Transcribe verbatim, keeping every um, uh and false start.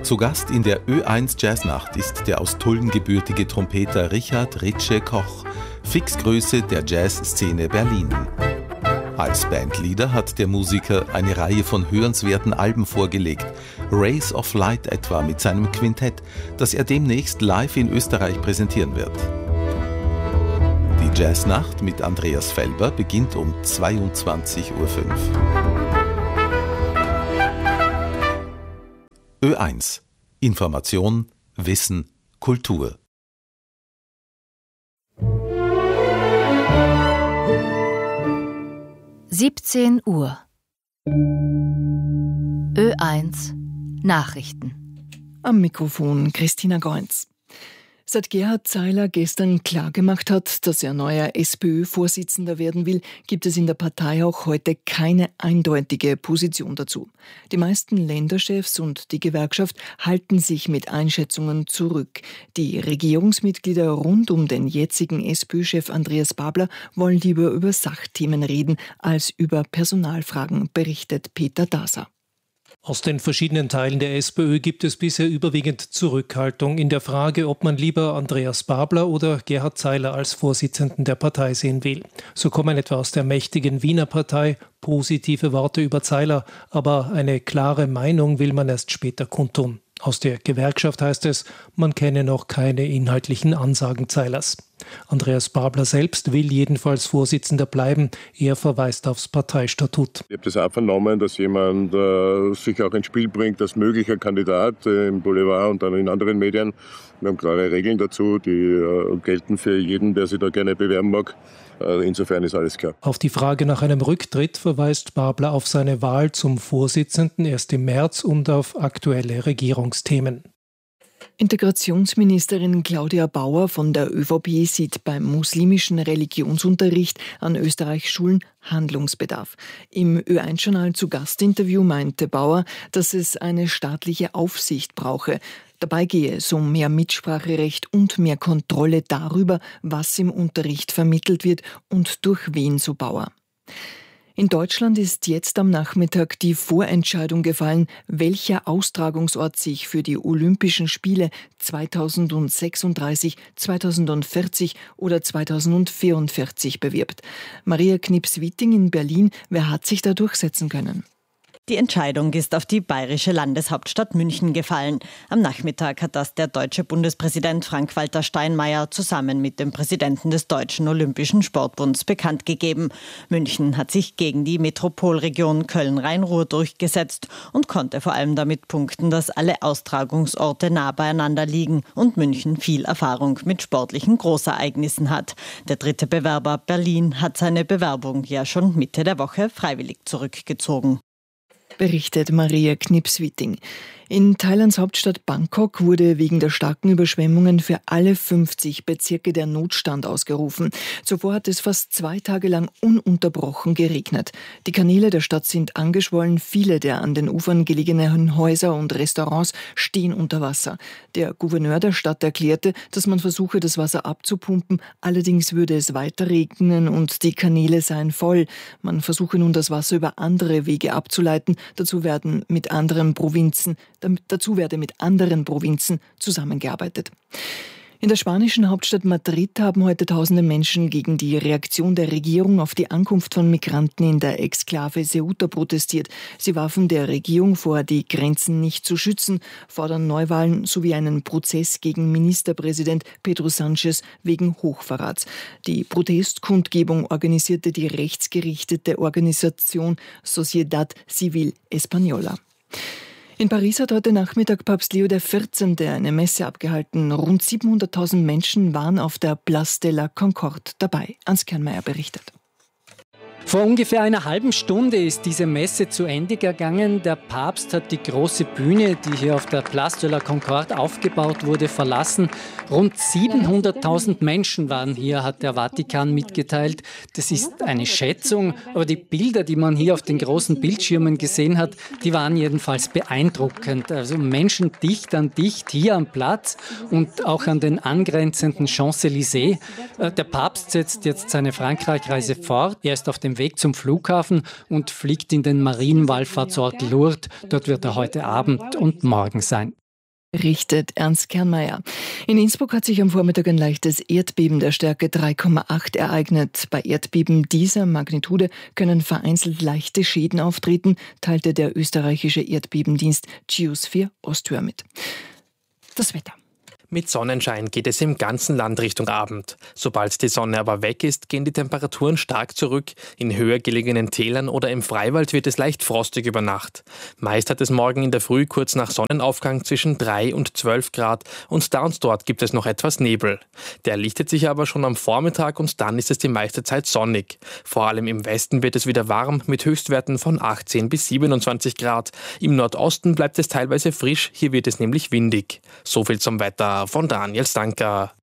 Zu Gast in der Ö eins Jazznacht ist der aus Tulln gebürtige Trompeter Richard Ritsche Koch, Fixgröße der Jazzszene Berlin. Als Bandleader hat der Musiker eine Reihe von hörenswerten Alben vorgelegt, Rays of Light etwa mit seinem Quintett, das er demnächst live in Österreich präsentieren wird. Die Jazznacht mit Andreas Felber beginnt um zweiundzwanzig Uhr fünf. Ö eins. Information, Wissen, Kultur. siebzehn Uhr. Ö eins Nachrichten. Am Mikrofon Christina Goenz. Seit Gerhard Zeiler gestern klargemacht hat, dass er neuer SPÖ-Vorsitzender werden will, gibt es in der Partei auch heute keine eindeutige Position dazu. Die meisten Länderchefs und die Gewerkschaft halten sich mit Einschätzungen zurück. Die Regierungsmitglieder rund um den jetzigen SPÖ-Chef Andreas Babler wollen lieber über Sachthemen reden als über Personalfragen, berichtet Peter Daser. Aus den verschiedenen Teilen der SPÖ gibt es bisher überwiegend Zurückhaltung in der Frage, ob man lieber Andreas Babler oder Gerhard Zeiler als Vorsitzenden der Partei sehen will. So kommen etwa aus der mächtigen Wiener Partei positive Worte über Zeiler, aber eine klare Meinung will man erst später kundtun. Aus der Gewerkschaft heißt es, man kenne noch keine inhaltlichen Ansagen Zeilers. Andreas Babler selbst will jedenfalls Vorsitzender bleiben. Er verweist aufs Parteistatut. Ich habe das auch vernommen, dass jemand äh, sich auch ins Spiel bringt als möglicher Kandidat äh, im Boulevard und dann in anderen Medien. Wir haben klare Regeln dazu, die äh, gelten für jeden, der sich da gerne bewerben mag. Äh, insofern ist alles klar. Auf die Frage nach einem Rücktritt verweist Babler auf seine Wahl zum Vorsitzenden erst im März und auf aktuelle Regierungsthemen. Integrationsministerin Claudia Bauer von der ÖVP sieht beim muslimischen Religionsunterricht an Österreichs Schulen Handlungsbedarf. Im Ö eins Journal zu Gastinterview meinte Bauer, dass es eine staatliche Aufsicht brauche. Dabei gehe es um mehr Mitspracherecht und mehr Kontrolle darüber, was im Unterricht vermittelt wird und durch wen, so Bauer. In Deutschland ist jetzt am Nachmittag die Vorentscheidung gefallen, welcher Austragungsort sich für die Olympischen Spiele zweitausendsechsunddreißig, zweitausendvierzig oder zweitausendvierundvierzig bewirbt. Maria Knips-Witting in Berlin, wer hat sich da durchsetzen können? Die Entscheidung ist auf die bayerische Landeshauptstadt München gefallen. Am Nachmittag hat das der deutsche Bundespräsident Frank-Walter Steinmeier zusammen mit dem Präsidenten des Deutschen Olympischen Sportbunds bekannt gegeben. München hat sich gegen die Metropolregion Köln-Rhein-Ruhr durchgesetzt und konnte vor allem damit punkten, dass alle Austragungsorte nah beieinander liegen und München viel Erfahrung mit sportlichen Großereignissen hat. Der dritte Bewerber, Berlin, hat seine Bewerbung ja schon Mitte der Woche freiwillig zurückgezogen. Berichtet Maria Knips-Witting. In Thailands Hauptstadt Bangkok wurde wegen der starken Überschwemmungen für alle fünfzig Bezirke der Notstand ausgerufen. Zuvor hat es fast zwei Tage lang ununterbrochen geregnet. Die Kanäle der Stadt sind angeschwollen, viele der an den Ufern gelegenen Häuser und Restaurants stehen unter Wasser. Der Gouverneur der Stadt erklärte, dass man versuche, das Wasser abzupumpen, allerdings würde es weiter regnen und die Kanäle seien voll. Man versuche nun, das Wasser über andere Wege abzuleiten, dazu werden mit anderen Provinzen Damit, dazu werde mit anderen Provinzen zusammengearbeitet. In der spanischen Hauptstadt Madrid haben heute tausende Menschen gegen die Reaktion der Regierung auf die Ankunft von Migranten in der Exklave Ceuta protestiert. Sie warfen der Regierung vor, die Grenzen nicht zu schützen, fordern Neuwahlen sowie einen Prozess gegen Ministerpräsident Pedro Sánchez wegen Hochverrats. Die Protestkundgebung organisierte die rechtsgerichtete Organisation Sociedad Civil Española. In Paris hat heute Nachmittag Papst Leo der vierzehnte eine Messe abgehalten. Rund siebenhunderttausend Menschen waren auf der Place de la Concorde dabei. Ans Kernmeier berichtet. Vor ungefähr einer halben Stunde ist diese Messe zu Ende gegangen. Der Papst hat die große Bühne, die hier auf der Place de la Concorde aufgebaut wurde, verlassen. Rund siebenhunderttausend Menschen waren hier, hat der Vatikan mitgeteilt. Das ist eine Schätzung, aber die Bilder, die man hier auf den großen Bildschirmen gesehen hat, die waren jedenfalls beeindruckend. Also Menschen dicht an dicht hier am Platz und auch an den angrenzenden Champs-Élysées. Der Papst setzt jetzt seine Frankreich-Reise fort. Er ist auf dem Weg zum Flughafen und fliegt in den Marienwallfahrtsort Lourdes. Dort wird er heute Abend und morgen sein. Richtet Ernst Kernmeier. In Innsbruck hat sich am Vormittag ein leichtes Erdbeben der Stärke drei Komma acht ereignet. Bei Erdbeben dieser Magnitude können vereinzelt leichte Schäden auftreten, teilte der österreichische Erdbebendienst Geosphere Austria mit. Das Wetter. Mit Sonnenschein geht es im ganzen Land Richtung Abend. Sobald die Sonne aber weg ist, gehen die Temperaturen stark zurück. In höher gelegenen Tälern oder im Freiwald wird es leicht frostig über Nacht. Meist hat es morgen in der Früh kurz nach Sonnenaufgang zwischen drei und zwölf Grad und da und dort gibt es noch etwas Nebel. Der lichtet sich aber schon am Vormittag und dann ist es die meiste Zeit sonnig. Vor allem im Westen wird es wieder warm mit Höchstwerten von achtzehn bis siebenundzwanzig Grad. Im Nordosten bleibt es teilweise frisch, hier wird es nämlich windig. So viel zum Wetter von Daniel Stanker.